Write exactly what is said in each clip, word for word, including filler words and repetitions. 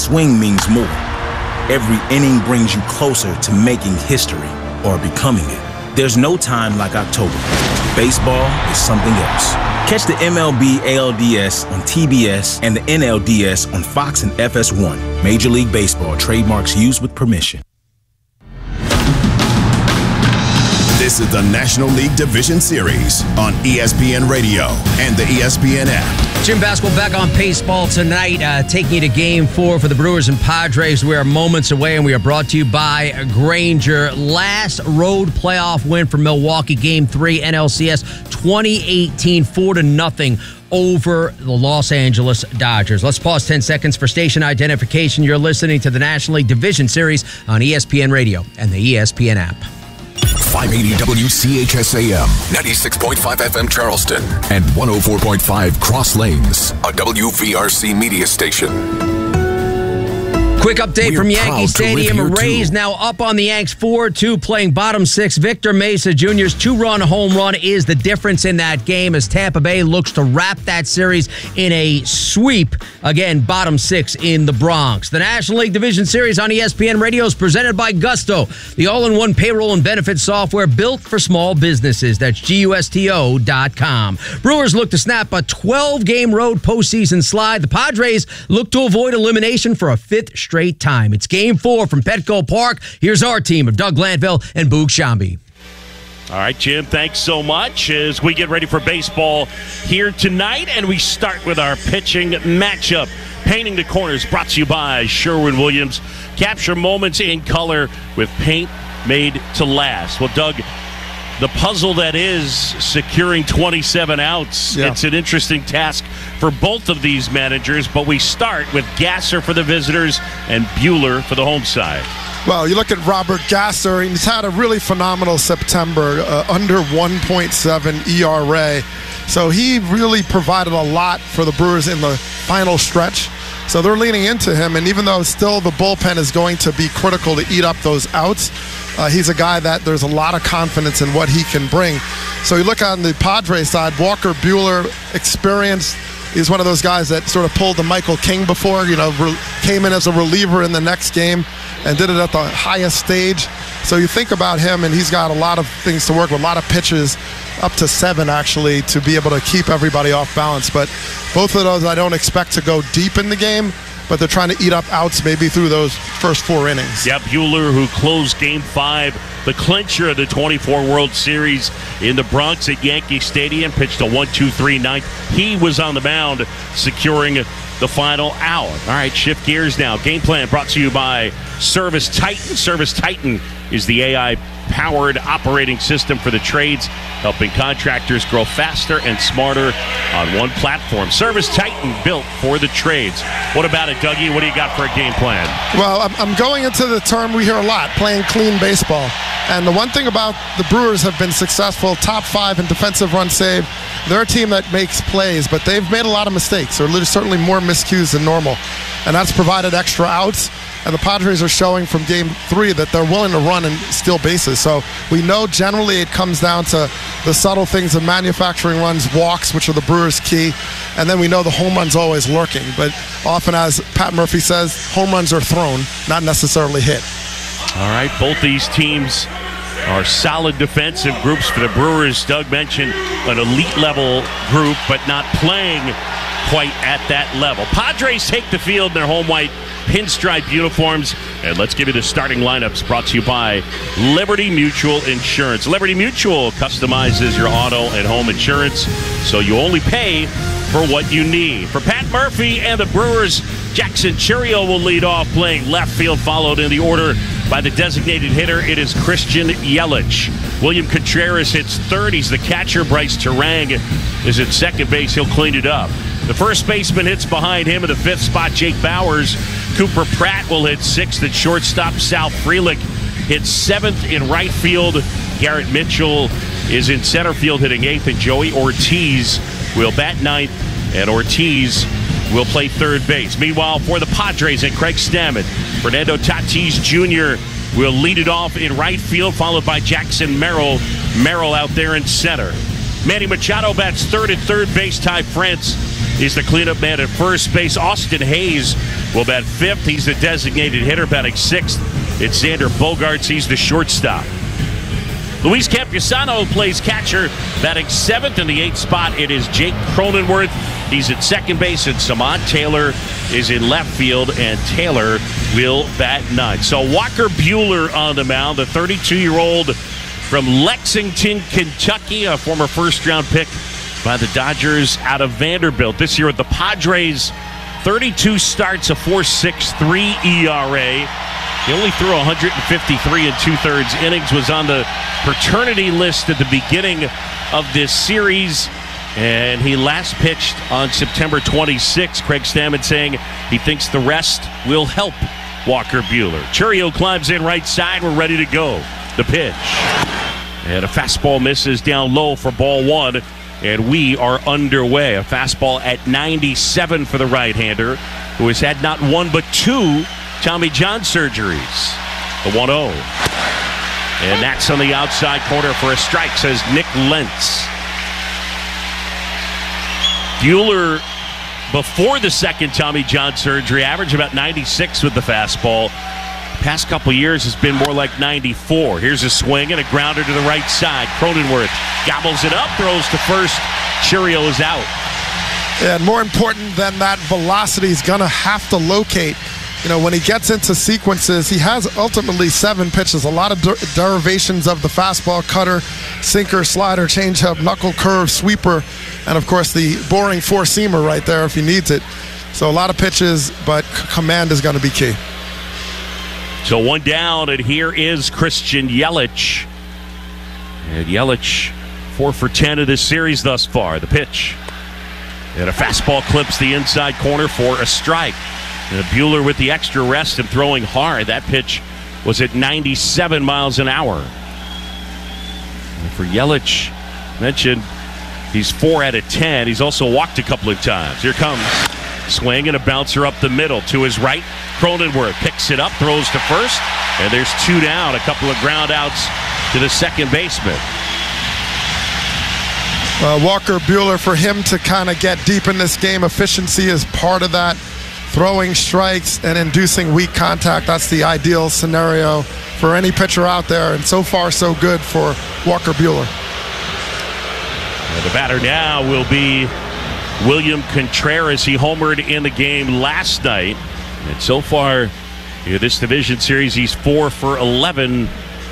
swing means more. Every inning brings you closer to making history or becoming it. There's no time like October. Baseball is something else. Catch the M L B A L D S on T B S and the N L D S on Fox and F S one. Major League Baseball trademarks used with permission. This is the National League Division Series on E S P N Radio and the E S P N app. Jim Baskel back on Baseball tonight, uh, taking you to Game Four for the Brewers and Padres. We are moments away, and we are brought to you by Grainger. Last road playoff win for Milwaukee, Game Three, N L C S twenty eighteen, four to nothing over the Los Angeles Dodgers. Let's pause ten seconds for station identification. You're listening to the National League Division Series on E S P N Radio and the E S P N app. five eighty W C H S A M, ninety-six point five F M Charleston, and one oh four point five Cross Lanes, a W V R C media station. Quick update We're from Yankee Stadium. Rays too. now up on the Yanks four two, playing bottom six. Victor Mesa Junior's two-run home run is the difference in that game as Tampa Bay looks to wrap that series in a sweep. Again, bottom six in the Bronx. The National League Division Series on E S P N Radio is presented by Gusto, the all-in-one payroll and benefits software built for small businesses. That's G U S T O dot com. Brewers look to snap a twelve-game road postseason slide. The Padres look to avoid elimination for a fifth straight time. It's Game Four from Petco Park. Here's our team of Doug Glanville and Boog Shambi. All right, Jim, thanks so much as we get ready for baseball here tonight, and we start with our pitching matchup. Painting the Corners brought to you by Sherwin-Williams. Capture moments in color with paint made to last. Well, Doug, the puzzle that is securing twenty-seven outs, yeah. It's an interesting task for both of these managers, but we start with Gasser for the visitors and Buehler for the home side. Well, you look at Robert Gasser, he's had a really phenomenal September, uh, under one point seven E R A. So he really provided a lot for the Brewers in the final stretch. So they're leaning into him, and even though still the bullpen is going to be critical to eat up those outs, uh, he's a guy that there's a lot of confidence in what he can bring. So you look on the Padres side, Walker Buehler, experienced. He's one of those guys that sort of pulled the Michael King before, you know, re- came in as a reliever in the next game and did it at the highest stage. So you think about him, and he's got a lot of things to work with, a lot of pitches, up to seven actually, to be able to keep everybody off balance. But both of those I don't expect to go deep in the game, but they're trying to eat up outs maybe through those first four innings. Yeah, Buehler, who closed Game five, the clincher of the twenty-four World Series in the Bronx at Yankee Stadium, pitched a one two three ninth. He was on the mound securing the final out. All right, shift gears now. Game plan brought to you by Service Titan. Service Titan is the A I-powered operating system for the trades, helping contractors grow faster and smarter on one platform. Service Titan, built for the trades. What about it, Dougie? What do you got for a game plan? Well, I'm, I'm going into the term we hear a lot, playing clean baseball. And the one thing about the Brewers have been successful, top five in defensive run save. They're a team that makes plays, but they've made a lot of mistakes. There are certainly more miscues than normal. And that's provided extra outs. And the Padres are showing from game three that they're willing to run and steal bases. So we know generally it comes down to the subtle things of manufacturing runs, walks, which are the Brewers' key. And then we know the home run's always lurking. But often, as Pat Murphy says, home runs are thrown, not necessarily hit. All right, both these teams are solid defensive groups for the Brewers. Doug mentioned an elite level group, but not playing quite at that level. Padres take the field in their home white pinstripe uniforms, and let's give you the starting lineups brought to you by Liberty Mutual Insurance. Liberty Mutual customizes your auto and home insurance, so you only pay for what you need. For Pat Murphy and the Brewers, Jackson Chourio will lead off, playing left field, followed in the order by the designated hitter. It is Christian Yelich. William Contreras hits third. He's the catcher. Bryce Terang is at second base. He'll clean it up. The first baseman hits behind him in the fifth spot, Jake Bauers. Cooper Pratt will hit sixth at shortstop. Sal Frelick hits seventh in right field. Garrett Mitchell is in center field hitting eighth, and Joey Ortiz will bat ninth, and Ortiz will play third base. Meanwhile, for the Padres and Craig Stammen, Fernando Tatis Junior will lead it off in right field, followed by Jackson Merrill. Merrill out there in center. Manny Machado bats third at third base. Ty France is the cleanup man at first base. Austin Hayes will bat fifth. He's the designated hitter, batting sixth. It's Xander Bogaerts. He's the shortstop. Luis Campusano plays catcher, batting seventh. In the eighth spot, it is Jake Cronenworth. He's at second base, and Samant Taylor is in left field, and Taylor will bat ninth. So Walker Buehler on the mound, the thirty-two-year-old from Lexington, Kentucky, a former first-round pick by the Dodgers out of Vanderbilt. This year with the Padres, thirty-two starts, a four point six three E R A. He only threw one hundred fifty-three and two-thirds innings, was on the paternity list at the beginning of this series, and he last pitched on September twenty-sixth. Craig Stammen saying he thinks the rest will help Walker Buehler. Chourio climbs in right side. We're ready to go. The pitch. And a fastball misses down low for ball one, and we are underway. A fastball at ninety-seven for the right-hander, who has had not one but two Tommy John surgeries. The one oh. And that's on the outside corner for a strike, says Nick Lentz. Buehler, before the second Tommy John surgery, averaged about ninety-six with the fastball. Past couple years has been more like ninety-four. Here's a swing and a grounder to the right side. Cronenworth gobbles it up, throws to first. Chourio is out. And more important than that velocity, he's going to have to locate. You know, when he gets into sequences, he has ultimately seven pitches, a lot of der- derivations of the fastball, cutter, sinker, slider, changeup, knuckle curve, sweeper, and of course the boring four-seamer right there if he needs it. So a lot of pitches, but c- command is going to be key. So one down, and here is Christian Yelich. And Yelich, four for ten of this series thus far. The pitch. And a fastball clips the inside corner for a strike. And Buehler with the extra rest and throwing hard. That pitch was at ninety-seven miles an hour. And for Yelich, mentioned he's four out of ten. He's also walked a couple of times. Here comes. Swing and a bouncer up the middle. To his right, Cronenworth picks it up, throws to first, and there's two down. A couple of ground outs to the second baseman. Uh, Walker Buehler, for him to kind of get deep in this game, efficiency is part of that. Throwing strikes and inducing weak contact, that's the ideal scenario for any pitcher out there, and so far so good for Walker Buehler. And the batter now will be William Contreras. He homered in the game last night, and so far in this division series he's four for eleven.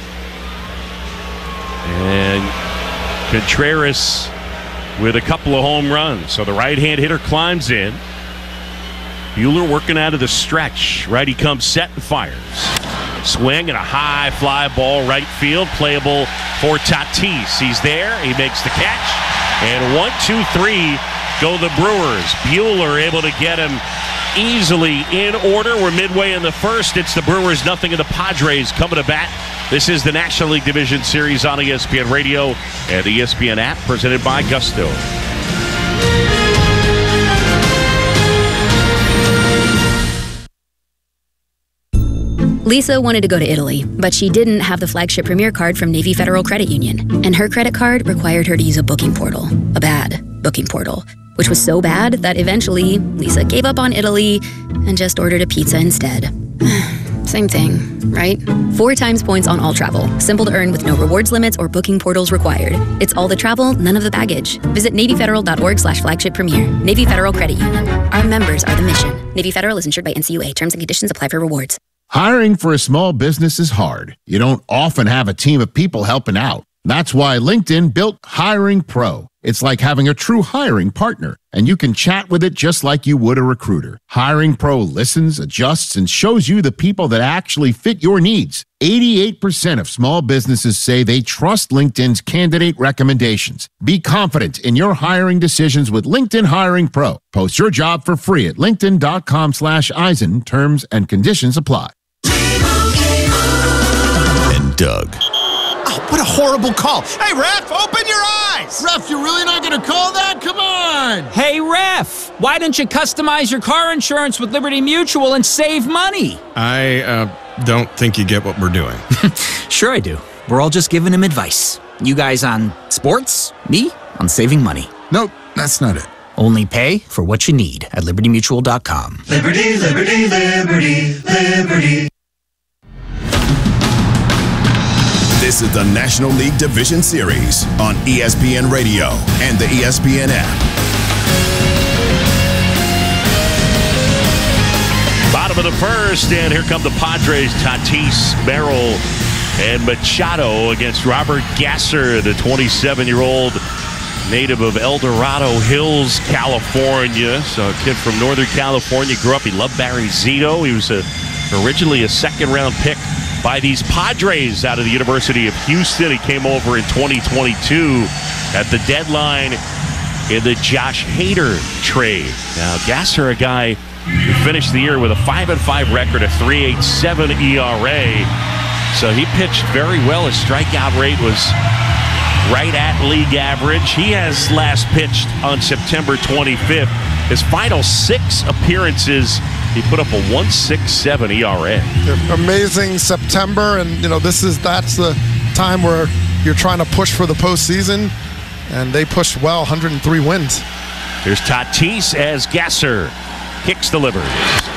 And Contreras with a couple of home runs. So the right-hand hitter climbs in. Buehler working out of the stretch. Righty comes set and fires. Swing and a high fly ball right field. Playable for Tatis. He's there. He makes the catch. And one, two, three go the Brewers. Buehler able to get him easily in order. We're midway in the first. It's the Brewers, nothing, and the Padres coming to bat. This is the National League Division Series on E S P N Radio and the E S P N app, presented by Gusto. Lisa wanted to go to Italy, but she didn't have the flagship Premier card from Navy Federal Credit Union, and her credit card required her to use a booking portal, a bad booking portal, which was so bad that eventually Lisa gave up on Italy and just ordered a pizza instead. Same thing, right? Four times points on all travel. Simple to earn with no rewards limits or booking portals required. It's all the travel, none of the baggage. Visit NavyFederal.org slash flagship premier. Navy Federal Credit Union. Our members are the mission. Navy Federal is insured by N C U A. Terms and conditions apply for rewards. Hiring for a small business is hard. You don't often have a team of people helping out. That's why LinkedIn built Hiring Pro. It's like having a true hiring partner, and you can chat with it just like you would a recruiter. Hiring Pro listens, adjusts, and shows you the people that actually fit your needs. eighty-eight percent of small businesses say they trust LinkedIn's candidate recommendations. Be confident in your hiring decisions with LinkedIn Hiring Pro. Post your job for free at linkedin.com slash Eisen. Terms and conditions apply. And Doug. Oh, what a horrible call. Hey, ref, open your eyes. Ref, you're really not going to call that? Come on. Hey, ref, why don't you customize your car insurance with Liberty Mutual and save money? I uh, don't think you get what we're doing. Sure I do. We're all just giving him advice. You guys on sports, me on saving money. Nope, that's not it. Only pay for what you need at liberty mutual dot com. Liberty, liberty, liberty, liberty. This is the National League Division Series on E S P N Radio and the E S P N app. Bottom of the first, and here come the Padres. Tatis, Merrill, and Machado against Robert Gasser, the twenty-seven-year-old native of El Dorado Hills, California. So a kid from Northern California, grew up. He loved Barry Zito. He was a, originally a second-round pick by these Padres out of the University of Houston. He came over in twenty twenty-two at the deadline in the Josh Hader trade. Now, Gasser, a guy who finished the year with a five and five record, a three point eight seven E R A. So he pitched very well. His strikeout rate was right at league average. He has last pitched on September twenty-fifth. His final six appearances, he put up a one point six seven E R A. Amazing September, and you know this is that's the time where you're trying to push for the postseason, and they pushed well, one hundred three wins. Here's Tatis as Gasser kicks delivers.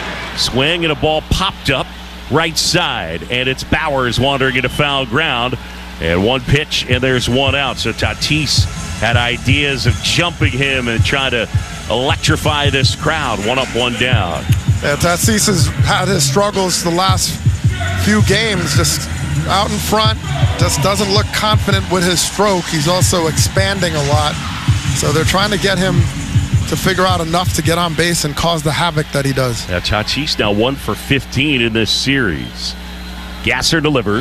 Swing and a ball popped up right side, and it's Bowers wandering into foul ground. And one pitch, and there's one out. So Tatis had ideas of jumping him and trying to electrify this crowd. One up, one down. Yeah, Tatis has had his struggles the last few games, just out in front, just doesn't look confident with his stroke. He's also expanding a lot. So they're trying to get him to figure out enough to get on base and cause the havoc that he does. Yeah, Tatis now one for fifteen in this series. Gasser delivers.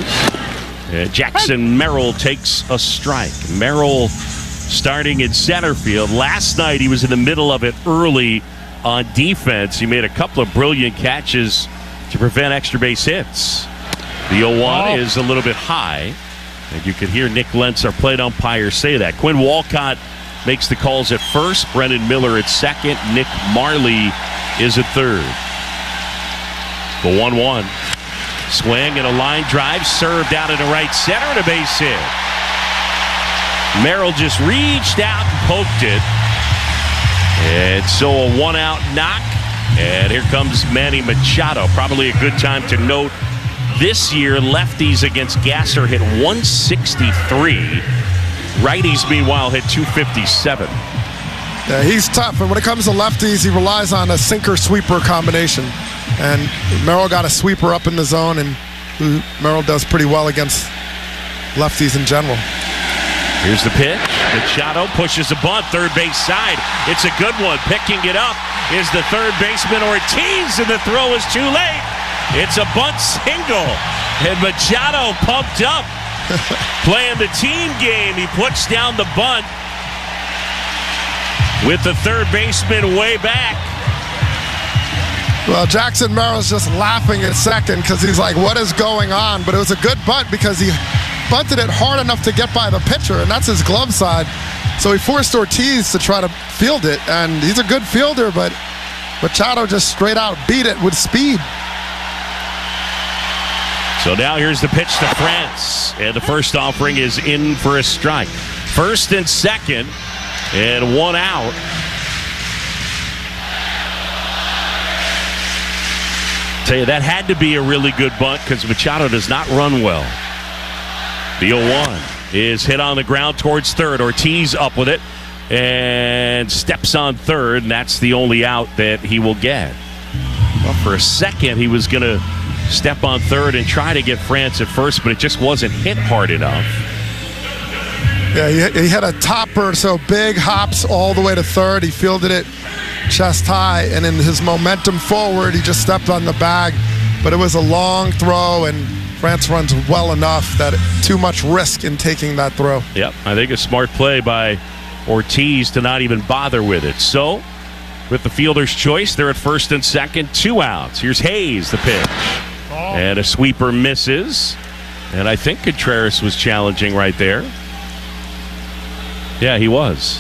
Uh, Jackson Merrill takes a strike. Merrill starting in center field. Last night he was in the middle of it early on defense. He made a couple of brilliant catches to prevent extra base hits. The oh one oh. is a little bit high, and you can hear Nick Lentz, our plate umpire, say that. Quinn Walcott makes the calls at first. Brennan Miller at second. Nick Marley is at third. The one one. Swing and a line drive served out into right center and a base hit. Merrill just reached out and poked it. And so a one out knock. And here comes Manny Machado. Probably a good time to note this year lefties against Gasser hit one sixty-three. Righties, meanwhile, hit two fifty-seven. Yeah, he's tough. And when it comes to lefties, he relies on a sinker-sweeper combination. And Merrill got a sweeper up in the zone, and Merrill does pretty well against lefties in general. Here's the pitch. Machado pushes a bunt, third base side. It's a good one. Picking it up is the third baseman Ortiz, and the throw is too late. It's a bunt single, and Machado pumped up. Playing the team game, he puts down the bunt with the third baseman way back. Well, Jackson Merrill's just laughing at second because he's like, what is going on? But it was a good bunt because he bunted it hard enough to get by the pitcher, and that's his glove side. So he forced Ortiz to try to field it, and he's a good fielder, but Machado just straight out beat it with speed. So now here's the pitch to France, and the first offering is in for a strike. First and second, and one out. Tell you, that had to be a really good bunt because Machado does not run well. The oh one is hit on the ground towards third. Ortiz up with it and steps on third, and that's the only out that he will get. Well, for a second, he was going to step on third and try to get France at first, but it just wasn't hit hard enough. Yeah, he, he had a topper, so big hops all the way to third. He fielded it chest high, and in his momentum forward, he just stepped on the bag. But it was a long throw, and France runs well enough that too much risk in taking that throw. Yep, I think a smart play by Ortiz to not even bother with it. So, with the fielder's choice, they're at first and second, two outs. Here's Hayes, the pitch. Oh. And a sweeper misses. And I think Contreras was challenging right there. Yeah, he was.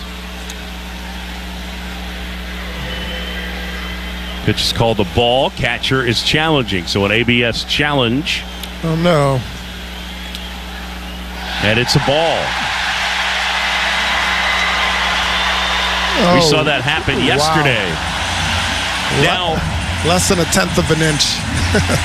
Pitch is called the ball. Catcher is challenging. So an A B S challenge. Oh, no. And it's a ball. Oh, we saw that happen yesterday. Wow. Now, less than a tenth of an inch.